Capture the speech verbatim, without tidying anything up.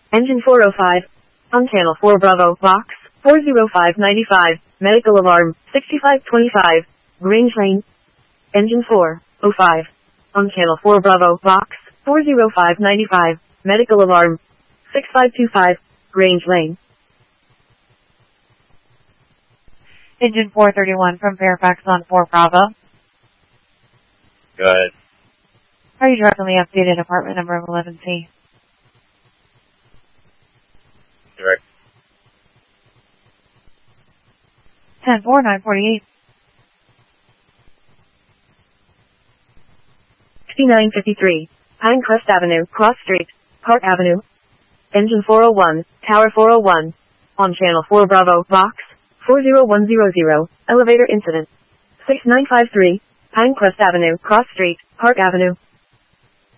Engine four oh five. On channel four Bravo, box four oh five ninety-five, medical alarm sixty-five twenty-five, Grange Lane. Engine four oh five. On channel four Bravo, box four oh five ninety-five, medical alarm sixty-five twenty-five, Grange Lane. Engine four thirty-one from Fairfax on four Bravo. Go ahead. Are you directly updated apartment number of eleven C? Direct. ten four nine forty-eight. sixty-nine fifty-three, Pinecrest Avenue, Cross Street, Park Avenue. Engine four oh one, Tower four oh one. On channel four Bravo, box four oh one hundred, elevator incident. six nine five three, Pinecrest Avenue, Cross Street, Park Avenue.